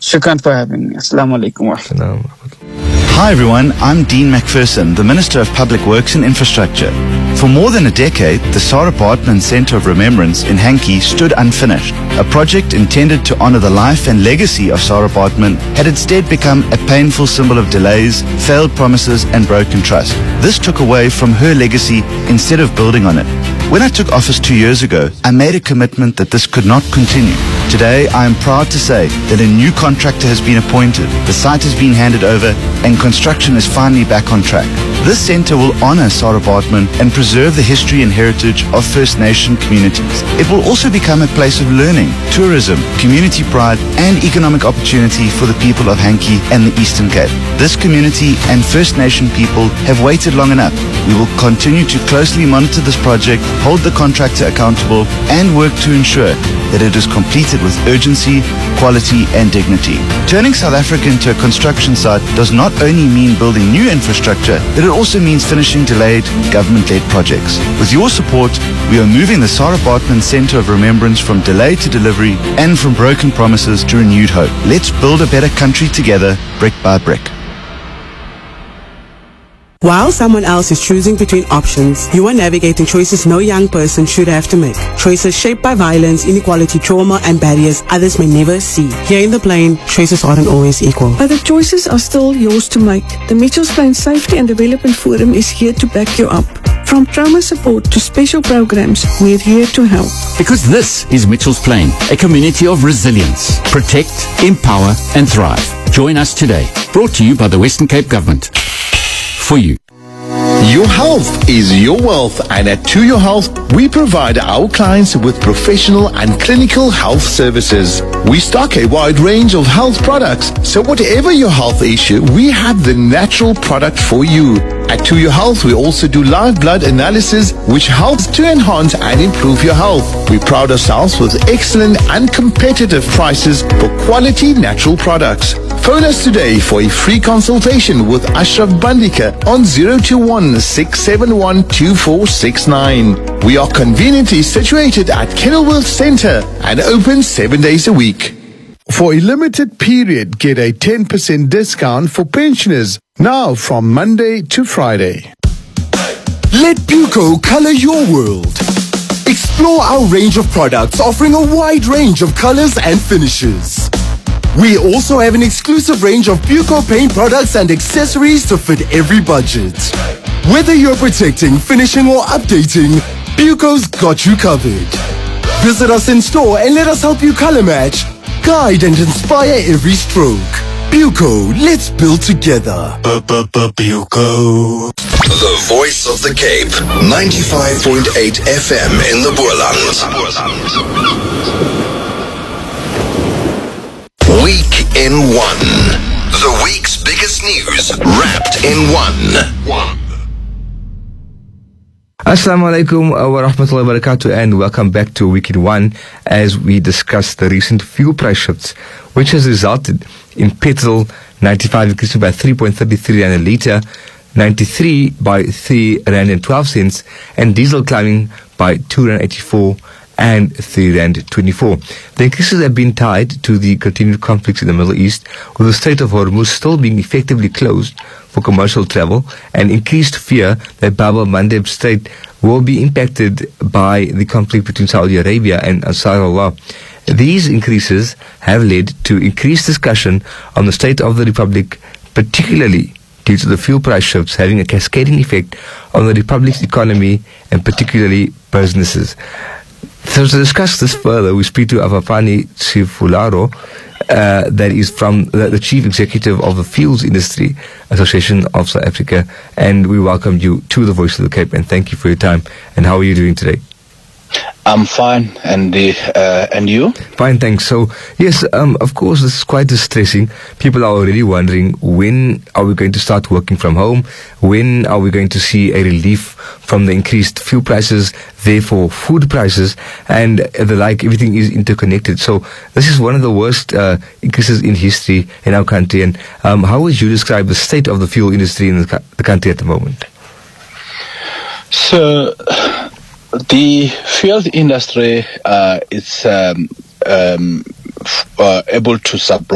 Shukran for having me. Assalamu alaikum wa rahmatullah. Hi everyone, I'm Dean McPherson, the Minister of Public Works and Infrastructure. For more than a decade, the Sarah Baartman Centre of Remembrance in Hankey stood unfinished. A project intended to honor the life and legacy of Sarah Baartman had instead become a painful symbol of delays, failed promises and broken trust. This took away from her legacy instead of building on it. When I took office 2 years ago, I made a commitment that this could not continue. Today, I am proud to say that a new contractor has been appointed, the site has been handed over, and construction is finally back on track. This centre will honour Sarah Baartman and preserve the history and heritage of First Nation communities. It will also become a place of learning, tourism, community pride, and economic opportunity for the people of Hankey and the Eastern Cape. This community and First Nation people have waited long enough. We will continue to closely monitor this project, hold the contractor accountable, and work to ensure that it is completed with urgency, quality and dignity. Turning South Africa into a construction site does not only mean building new infrastructure, but it also means finishing delayed government-led projects. With your support, we are moving the Sarah Baartman Centre of Remembrance from delay to delivery and from broken promises to renewed hope. Let's build a better country together, brick by brick. While someone else is choosing between options, you are navigating choices no young person should have to make. Choices shaped by violence, inequality, trauma, and barriers others may never see. Here in the Plain, choices aren't always equal. But the choices are still yours to make. The Mitchells Plain Safety and Development Forum is here to back you up. From trauma support to special programs, we're here to help. Because this is Mitchells Plain, a community of resilience. Protect, empower, and thrive. Join us today. Brought to you by the Western Cape Government. For you. Your health is your wealth, and at To Your Health, we provide our clients with professional and clinical health services. We stock a wide range of health products, so whatever your health issue, we have the natural product for you. At To Your Health, we also do live blood analysis, which helps to enhance and improve your health. We pride ourselves with excellent and competitive prices for quality natural products. Phone us today for a free consultation with Ashraf Bandika on 021-671-2469. We are conveniently situated at Kenilworth Centre and open 7 days a week. For a limited period, get a 10% discount for pensioners now from Monday to Friday. Let Buco color your world. Explore our range of products offering a wide range of colors and finishes. We also have an exclusive range of Buco paint products and accessories to fit every budget. Whether you're protecting, finishing or updating, Buco's got you covered. Visit us in store and let us help you color match, guide and inspire every stroke. Buco, let's build together. Buco. The voice of the Cape, 95.8 FM in the Boerland. Week in One. The week's biggest news wrapped in one. Assalamu alaikum wa rahmatullahi wa barakatuh, and welcome back to Week in One as we discuss the recent fuel price shifts, which has resulted in petrol 95 increasing by 3.33 rand a litre, 93 by 3 rand and 12 cents, and diesel climbing by 2 rand 84 and 3 rand 24. The increases have been tied to the continued conflicts in the Middle East, with the Strait of Hormuz still being effectively closed for commercial travel, and increased fear that Bab el-Mandeb Strait will be impacted by the conflict between Saudi Arabia and Ansarullah. These increases have led to increased discussion on the state of the Republic, particularly due to the fuel price shifts having a cascading effect on the Republic's economy and particularly businesses. So to discuss this further, we speak to Avapani Tsifularo, that is from the Chief Executive of the Fuels Industry Association of South Africa, and we welcome you to the Voice of the Cape, and thank you for your time. And how are you doing today? I'm fine, and you? Fine, thanks. So, yes, of course, this is quite distressing. People are already wondering, when are we going to start working from home? When are we going to see a relief from the increased fuel prices, therefore food prices, and the like? Everything is interconnected. So, this is one of the worst increases in history in our country. And how would you describe the state of the fuel industry in the country at the moment? So, the fuel industry is able to supply